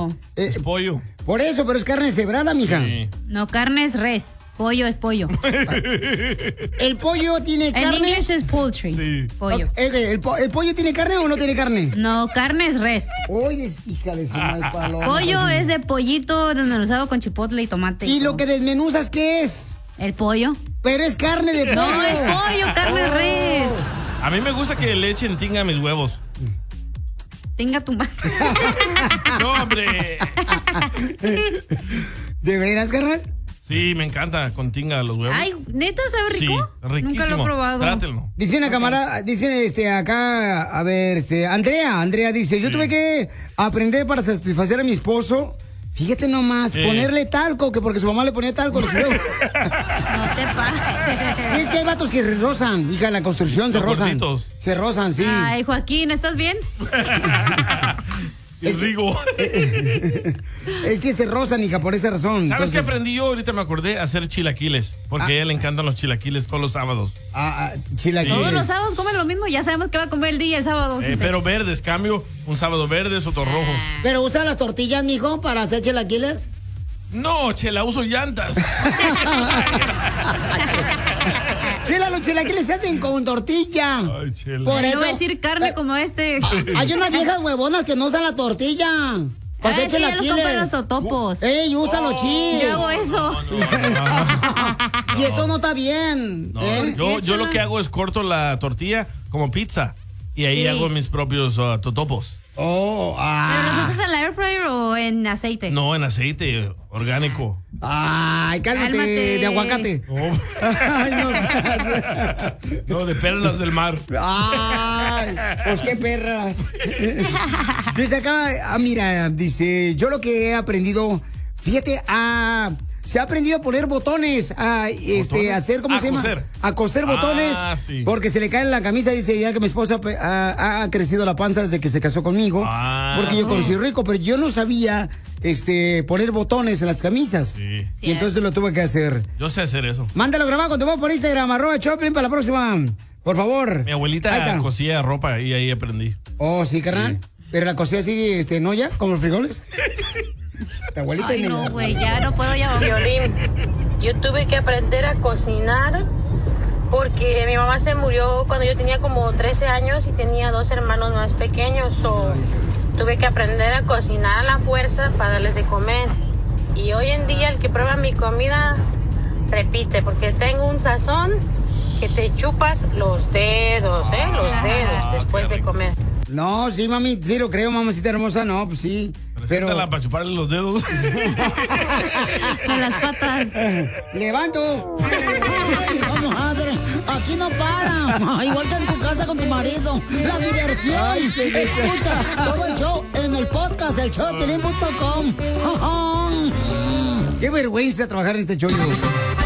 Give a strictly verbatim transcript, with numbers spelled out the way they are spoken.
pollo. Eh, Es pollo. Por eso, pero es carne cebrada, mija. Sí. No, carne es res. Pollo es pollo. ¿El pollo tiene En carne? inglés es poultry. Sí. Pollo. Ok, ¿El, el po- el pollo tiene carne o no tiene carne? No, carne es res. Oye, hija de su maíz paloma. Pollo es de pollito desmenuzado con chipotle y tomate. ¿Y lo todo. que desmenuzas qué es? El pollo. Pero es carne de pollo. No, es pollo, carne Oh. res. A mí me gusta que le echen tinga a mis huevos. Tenga tu madre. No, hombre. ¿De veras, carnal? Sí, me encanta con tinga los huevos. Ay, ¿neta sabe rico? Sí, riquísimo. Nunca lo he probado. Trátelo. Dice una camarada, dice este acá, a ver, este, Andrea, Andrea dice, yo tuve que aprender para satisfacer a mi esposo. Fíjate nomás, Sí. ponerle talco, que porque su mamá le ponía talco a los huevos. No te pases. Sí, es que hay vatos que se rozan, hija, en la construcción se Los rozan. gorditos. Se rozan, sí. Ay, Joaquín, ¿estás bien? Y digo. Es que se rozan, hija, por esa razón. ¿Sabes qué Entonces, aprendí yo? Ahorita me acordé a hacer chilaquiles. Porque Ah. a ella le encantan los chilaquiles todos los sábados. ah, ah, chilaquiles. Todos los sábados comen lo mismo. Ya sabemos que va a comer el día el sábado. Eh, dice. pero verdes, cambio. Un sábado verdes, otros rojos. ¿Pero usa las tortillas, mijo, para hacer chilaquiles? No, chela, uso llantas. Chela, los chilaquiles se hacen con tortilla. Ay, chela. Por Ay, eso. no voy a decir carne Eh, como este. Hay unas viejas huevonas que no usan la tortilla. Para Ay, hacer sí, ya los compran los chilaquiles. totopos. Ey, usa los Yo chiles. hago eso. Y eso no está bien. No, ¿eh? yo, yo lo que hago es corto la tortilla como pizza. Y ahí Sí. hago mis propios uh, totopos. Oh, ¿Pero los ah. usas en la air fryer o en aceite? No, en aceite orgánico. Ay, cálmate, Cálmate. de aguacate. Oh. Ay, no seas- No, de perlas del mar. Ay, pues qué perras. Dice acá, ah, mira, dice, yo lo que he aprendido, fíjate, a... Se ha aprendido a poner botones, a este, ¿Botones? a hacer, ¿cómo A se llama? coser. A coser botones. Ah, sí. Porque se le cae en la camisa, dice ya que mi esposa pe- ha, ha crecido la panza desde que se casó conmigo. Ah. Porque yo conocí rico, pero yo no sabía este, poner botones en las camisas. Sí. Y entonces lo tuve que hacer. Yo sé hacer eso. Mándalo grabado con tu voz por Instagram, arroba Choplin para la próxima. Por favor. Mi Ahí abuelita está. cosía ropa y ahí aprendí. Oh, sí, carnal. Pero la cosía así, este, ¿no ya? Como los frijoles. Tu abuelita Ay, ni- no, güey, ya no puedo ya. Violín, yo tuve que aprender a cocinar porque mi mamá se murió cuando yo tenía como trece años y tenía dos hermanos más pequeños. So, tuve que aprender a cocinar a la fuerza para darles de comer. Y hoy en día el que prueba mi comida repite porque tengo un sazón que te chupas los dedos, ¿eh? Los dedos después de comer. No, sí, mami, sí lo creo, mamacita hermosa, no, pues sí. Pero Preséntala para chuparle los dedos. En las patas. levanto. Ay, vamos, madre, aquí no para. Igual que en tu casa con tu marido. La diversión. Escucha todo el show en el podcast, el show de Piolín punto com. Qué vergüenza trabajar en este show.